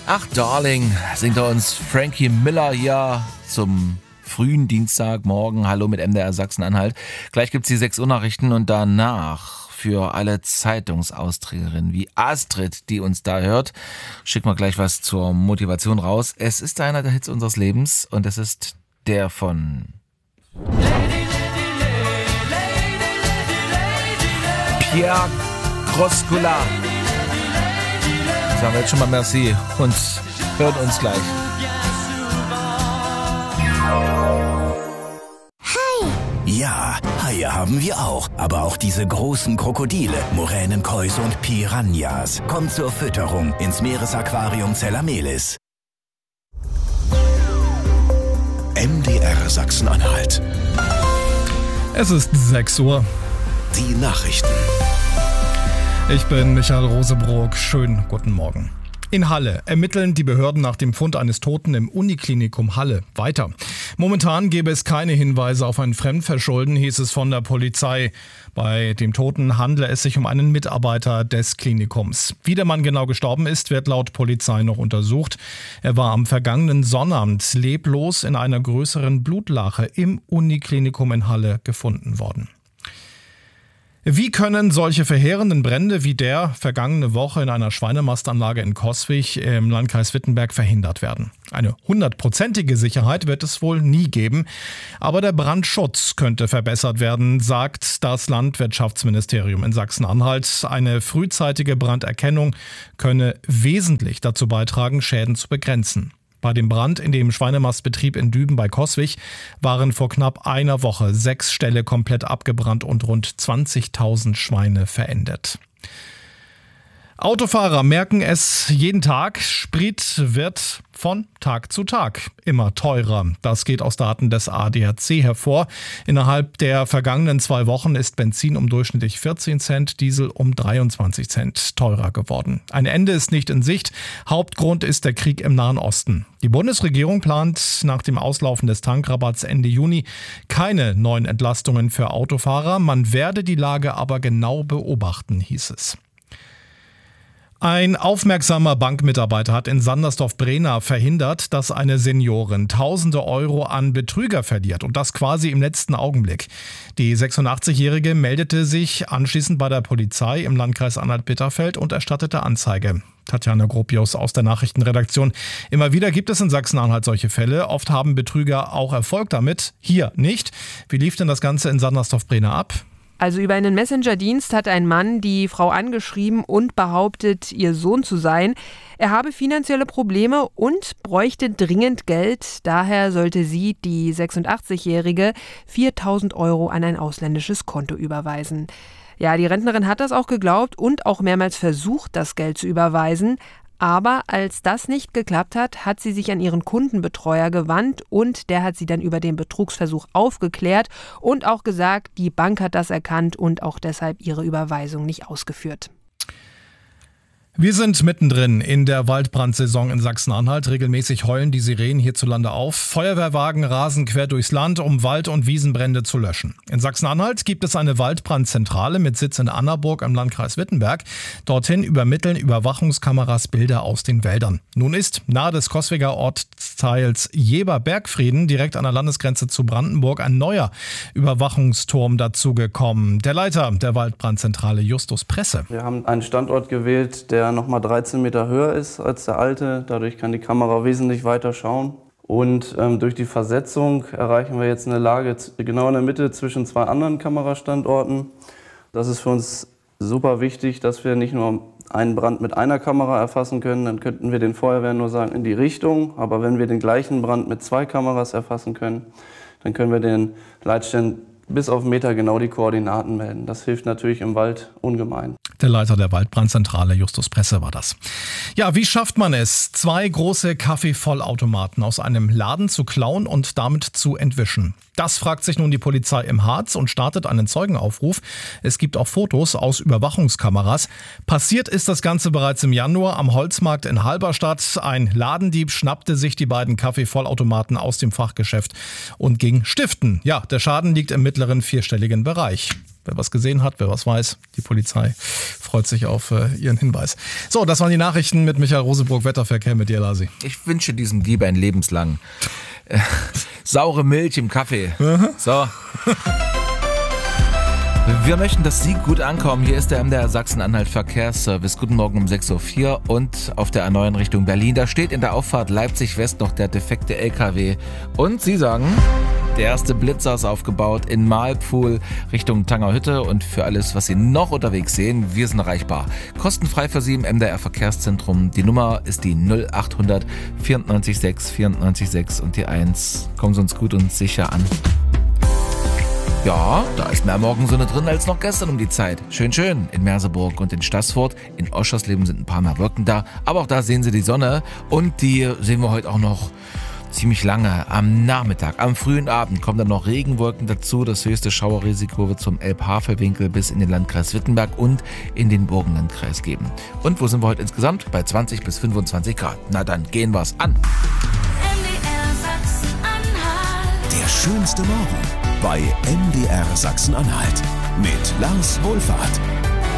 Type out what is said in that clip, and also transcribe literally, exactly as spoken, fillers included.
Ach, Darling, singt er uns Frankie Miller hier zum frühen Dienstagmorgen. Hallo mit M D R Sachsen-Anhalt. Gleich gibt's die sechs Uhr Nachrichten und danach für alle Zeitungsausträgerinnen wie Astrid, die uns da hört, schicken wir gleich was zur Motivation raus. Es ist einer der Hits unseres Lebens und es ist der von Pierre Groscula. Sagen wir jetzt schon mal merci und hören uns gleich. Hai! Ja, Haie haben wir auch. Aber auch diese großen Krokodile, Moränenkäuse und Piranhas. Kommt zur Fütterung ins Meeresaquarium Zellamelis. M D R Sachsen-Anhalt. Es ist sechs Uhr. Die Nachrichten. Ich bin Michael Rosebrock. Schönen guten Morgen. In Halle ermitteln die Behörden nach dem Fund eines Toten im Uniklinikum Halle weiter. Momentan gäbe es keine Hinweise auf ein Fremdverschulden, hieß es von der Polizei. Bei dem Toten handle es sich um einen Mitarbeiter des Klinikums. Wie der Mann genau gestorben ist, wird laut Polizei noch untersucht. Er war am vergangenen Sonnabend leblos in einer größeren Blutlache im Uniklinikum in Halle gefunden worden. Wie können solche verheerenden Brände wie der vergangene Woche in einer Schweinemastanlage in Coswig im Landkreis Wittenberg verhindert werden? Eine hundertprozentige Sicherheit wird es wohl nie geben, aber der Brandschutz könnte verbessert werden, sagt das Landwirtschaftsministerium in Sachsen-Anhalt. Eine frühzeitige Branderkennung könne wesentlich dazu beitragen, Schäden zu begrenzen. Bei dem Brand in dem Schweinemastbetrieb in Düben bei Coswig waren vor knapp einer Woche sechs Ställe komplett abgebrannt und rund zwanzigtausend Schweine verendet. Autofahrer merken es jeden Tag, Sprit wird von Tag zu Tag immer teurer. Das geht aus Daten des A D A C hervor. Innerhalb der vergangenen zwei Wochen ist Benzin um durchschnittlich vierzehn Cent, Diesel um dreiundzwanzig Cent teurer geworden. Ein Ende ist nicht in Sicht. Hauptgrund ist der Krieg im Nahen Osten. Die Bundesregierung plant nach dem Auslaufen des Tankrabatts Ende Juni keine neuen Entlastungen für Autofahrer. Man werde die Lage aber genau beobachten, hieß es. Ein aufmerksamer Bankmitarbeiter hat in Sandersdorf-Brena verhindert, dass eine Seniorin tausende Euro an Betrüger verliert und das quasi im letzten Augenblick. Die sechsundachtzig-Jährige meldete sich anschließend bei der Polizei im Landkreis Anhalt-Bitterfeld und erstattete Anzeige. Tatjana Gropius aus der Nachrichtenredaktion. Immer wieder gibt es in Sachsen-Anhalt solche Fälle. Oft haben Betrüger auch Erfolg damit, hier nicht. Wie lief denn das Ganze in Sandersdorf-Brena ab? Also über einen Messenger-Dienst hat ein Mann die Frau angeschrieben und behauptet, ihr Sohn zu sein. Er habe finanzielle Probleme und bräuchte dringend Geld. Daher sollte sie, die sechsundachtzig-Jährige, viertausend Euro an ein ausländisches Konto überweisen. Ja, die Rentnerin hat das auch geglaubt und auch mehrmals versucht, das Geld zu überweisen. Aber als das nicht geklappt hat, hat sie sich an ihren Kundenbetreuer gewandt und der hat sie dann über den Betrugsversuch aufgeklärt und auch gesagt, die Bank hat das erkannt und auch deshalb ihre Überweisung nicht ausgeführt. Wir sind mittendrin in der Waldbrandsaison in Sachsen-Anhalt. Regelmäßig heulen die Sirenen hierzulande auf. Feuerwehrwagen rasen quer durchs Land, um Wald- und Wiesenbrände zu löschen. In Sachsen-Anhalt gibt es eine Waldbrandzentrale mit Sitz in Annaburg im Landkreis Wittenberg. Dorthin übermitteln Überwachungskameras Bilder aus den Wäldern. Nun ist nahe des Coswiger Ortsteils Jeber-Bergfrieden, direkt an der Landesgrenze zu Brandenburg, ein neuer Überwachungsturm dazugekommen. Der Leiter der Waldbrandzentrale, Justus Presse. Wir haben einen Standort gewählt, der nochmal dreizehn Meter höher ist als der alte. Dadurch kann die Kamera wesentlich weiter schauen. Und ähm, durch die Versetzung erreichen wir jetzt eine Lage genau in der Mitte zwischen zwei anderen Kamerastandorten. Das ist für uns super wichtig, dass wir nicht nur einen Brand mit einer Kamera erfassen können, dann könnten wir den Feuerwehren nur sagen in die Richtung. Aber wenn wir den gleichen Brand mit zwei Kameras erfassen können, dann können wir den Leitstellen bis auf einen Meter genau die Koordinaten melden. Das hilft natürlich im Wald ungemein. Der Leiter der Waldbrandzentrale, Justus Presse, war das. Ja, wie schafft man es, zwei große Kaffeevollautomaten aus einem Laden zu klauen und damit zu entwischen? Das fragt sich nun die Polizei im Harz und startet einen Zeugenaufruf. Es gibt auch Fotos aus Überwachungskameras. Passiert ist das Ganze bereits im Januar am Holzmarkt in Halberstadt. Ein Ladendieb schnappte sich die beiden Kaffeevollautomaten aus dem Fachgeschäft und ging stiften. Ja, der Schaden liegt im mittleren vierstelligen Bereich. wer was gesehen hat, wer was weiß, die Polizei freut sich auf äh, Ihren Hinweis. So, das waren die Nachrichten mit Michael Rosebrook, Wetterverkehr mit dir, Lasi. Ich wünsche diesem Dieb ein lebenslang. Äh, saure Milch im Kaffee. Mhm. So. Wir möchten, dass Sie gut ankommen. Hier ist der M D R Sachsen-Anhalt Verkehrsservice. Guten Morgen um sechs Uhr vier und auf der A neun Richtung Berlin. Da steht in der Auffahrt Leipzig West noch der defekte L K W. Und Sie sagen, der erste Blitzer ist aufgebaut in Mahlpfuhl Richtung Tangerhütte. Und für alles, was Sie noch unterwegs sehen, wir sind erreichbar. Kostenfrei für Sie im M D R Verkehrszentrum. Die Nummer ist die null acht hundert vierundneunzig sechs vierundneunzig sechs und die eins. Kommen Sie uns gut und sicher an. Ja, da ist mehr Morgensonne drin als noch gestern um die Zeit. Schön, schön. In Merseburg und in Staßfurt. In Oschersleben sind ein paar mehr Wolken da. Aber auch da sehen Sie die Sonne. Und die sehen wir heute auch noch ziemlich lange. Am Nachmittag, am frühen Abend kommen dann noch Regenwolken dazu. Das höchste Schauerrisiko wird zum Elb-Havel-Winkel bis in den Landkreis Wittenberg und in den Burgenlandkreis geben. Und wo sind wir heute insgesamt? Bei zwanzig bis fünfundzwanzig Grad. Na dann gehen wir's an. Der schönste Morgen bei M D R Sachsen-Anhalt mit Lars Wohlfahrt.